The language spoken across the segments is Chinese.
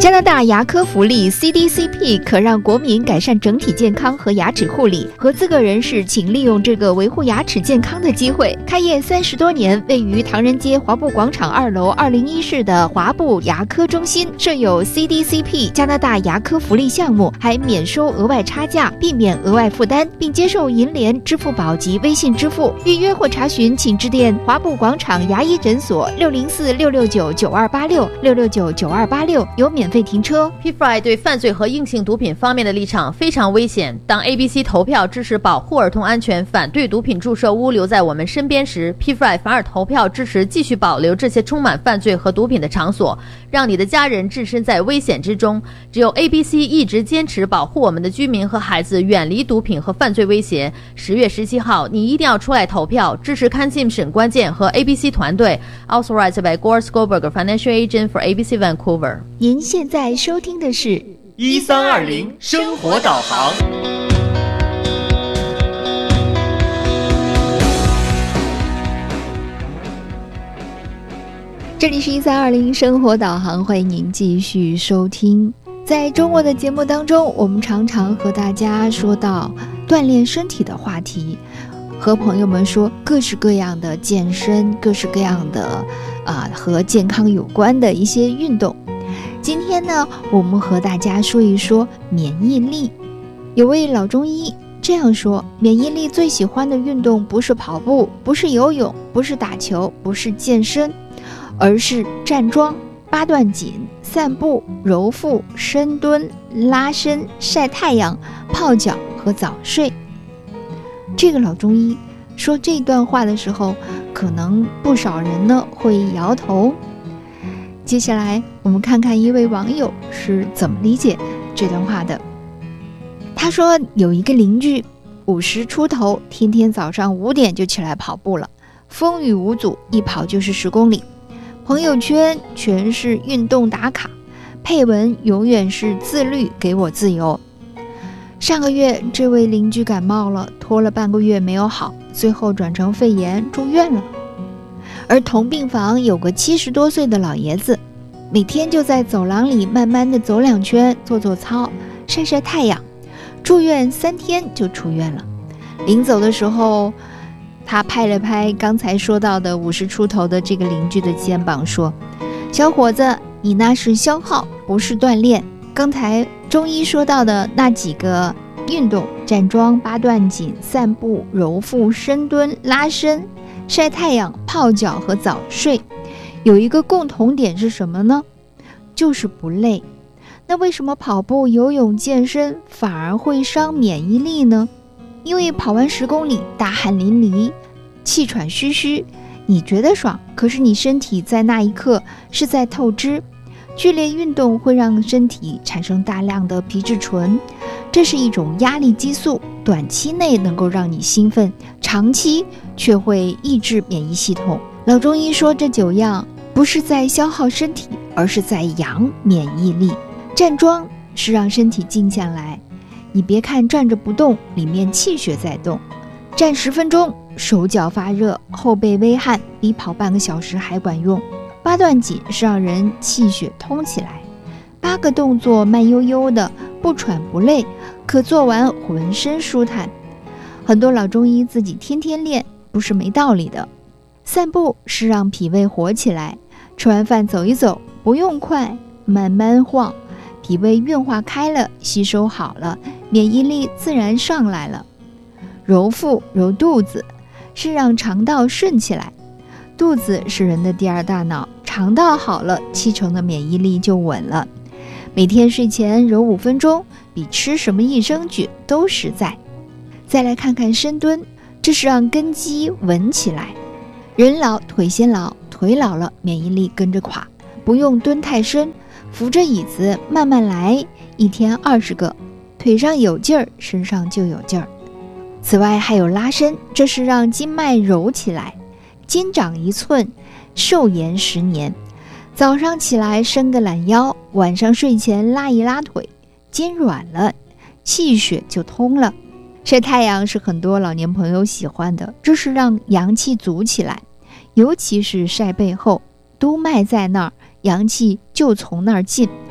加拿大牙科福利 CDCP 可让国民改善整体健康和牙齿护理，合资格人士请利用这个维护牙齿健康的机会。开业30多年，位于唐人街华埠广场2楼201室的华埠牙科中心设有 CDCP 加拿大牙科福利项目，还免收额外差价，避免额外负担，并接受银联、支付宝及微信支付。预约或查询请致电华埠广场牙医诊所604-669-9286 有免费停车。 PFRI 对犯罪和硬性毒品方面的立场非常危险。当 ABC 投票支持保护儿童安全，反对毒品注射屋留在我们身边时， PFRI 反而投票支持继续保留这些充满犯罪和毒品的场所，让你的家人置身在危险之中。只有 ABC 一直坚持保护我们的居民和孩子远离毒品和犯罪威胁。10月17号，你一定要出来投票，支持康信沈关键和 ABC 团队。Authorized by Gore Skolberger, Financial Agent for ABC Vancouver。 您现在收听的是 1320生活导航。 这里是1320生活导航，欢迎您继续收听。在周末的节目当中，我们常常和大家说到锻炼身体的话题，和朋友们说各式各样的健身，各式各样的和健康有关的一些运动。今天呢，我们和大家说一说免疫力。有位老中医这样说，免疫力最喜欢的运动不是跑步，不是游泳，不是打球，不是健身，而是站桩、八段锦、散步、揉腹、深蹲、拉伸、晒太阳、泡脚和早睡。这个老中医说这段话的时候，可能不少人呢会摇头。接下来我们看看一位网友是怎么理解这段话的。他说有一个邻居50出头，天天早上5点就起来跑步了，风雨无阻，一跑就是10公里，朋友圈全是运动打卡，配文永远是自律给我自由。上个月这位邻居感冒了，拖了半个月没有好，最后转成肺炎住院了。而同病房有个70多岁的老爷子，每天就在走廊里慢慢的走2圈，做做操，晒晒太阳，住院3天就出院了。临走的时候，他拍了拍刚才说到的50出头的这个邻居的肩膀说，小伙子，你那是消耗，不是锻炼。刚才中医说到的那几个运动，站桩、八段锦、散步、揉腹、深蹲、拉伸、晒太阳、泡脚和早睡，有一个共同点是什么呢？就是不累。那为什么跑步、游泳、健身反而会伤免疫力呢？因为跑完10公里，大汗淋漓，气喘吁吁，你觉得爽，可是你身体在那一刻是在透支。剧烈运动会让身体产生大量的皮质醇，这是一种压力激素，短期内能够让你兴奋，长期却会抑制免疫系统。老中医说这9样不是在消耗身体，而是在养免疫力。站桩是让身体静下来，你别看站着不动，里面气血在动。站10分钟，手脚发热，后背微汗，比跑半个小时还管用。八段锦是让人气血通起来，8个动作慢悠悠的，不喘不累，可做完浑身舒坦。很多老中医自己天天练，不是没道理的。散步是让脾胃活起来，吃完饭走一走，不用快，慢慢晃，脾胃运化开了，吸收好了，免疫力自然上来了。揉腹揉肚子是让肠道顺起来，肚子是人的第2大脑，肠道好了，70%的免疫力就稳了。每天睡前揉5分钟，比吃什么益生菌都实在。再来看看深蹲，这是让根基稳起来。人老腿先老，腿老了免疫力跟着垮，不用蹲太深，扶着椅子慢慢来，一天20个，腿上有劲儿，身上就有劲儿。此外还有拉伸，这是让筋脉柔起来，筋长1寸，寿延10年。早上起来伸个懒腰，晚上睡前拉一拉腿，筋软了，气血就通了。晒太阳是很多老年朋友喜欢的，这是让阳气足起来，尤其是晒背后，督脉在那儿，阳气就从那儿进。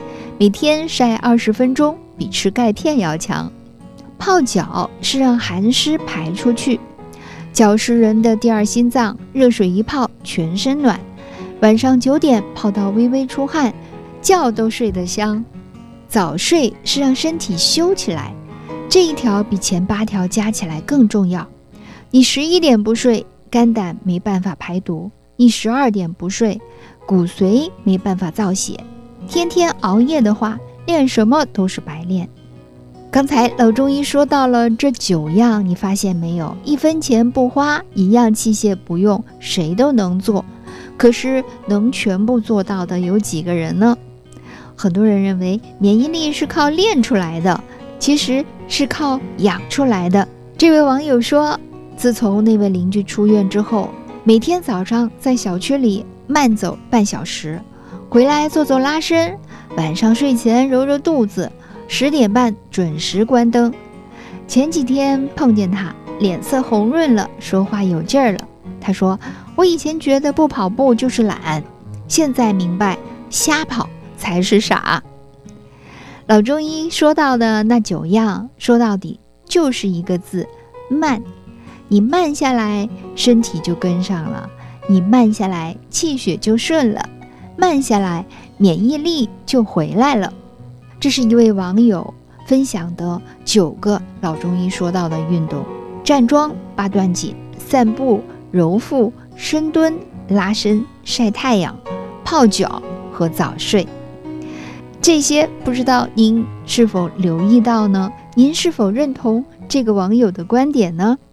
每天晒20分钟比吃钙片要强。泡脚是让寒湿排出去，脚是人的第二心脏，热水一泡全身暖。晚上9点泡到微微出汗，觉都睡得香。早睡是让身体休起来，这一条比前8条加起来更重要。你11点不睡，肝胆没办法排毒；你12点不睡，骨髓没办法造血。天天熬夜的话，练什么都是白练。刚才老中医说到了这9样，你发现没有？1分钱不花，一样器械不用，谁都能做。可是能全部做到的有几个人呢？很多人认为免疫力是靠练出来的，其实是靠养出来的。这位网友说，自从那位邻居出院之后，每天早上在小区里慢走半小时，回来做做拉伸，晚上睡前揉揉肚子，10点半准时关灯。前几天碰见他，脸色红润了，说话有劲儿了。他说，我以前觉得不跑步就是懒，现在明白瞎跑才是傻。老中医说到的那9样，说到底就是一个字，慢。你慢下来，身体就跟上了；你慢下来，气血就顺了；慢下来，免疫力就回来了。这是一位网友分享的9个老中医说到的运动：站桩、8段锦、散步、揉腹、深蹲、拉伸、晒太阳、泡脚和早睡。这些不知道您是否留意到呢？您是否认同这个网友的观点呢？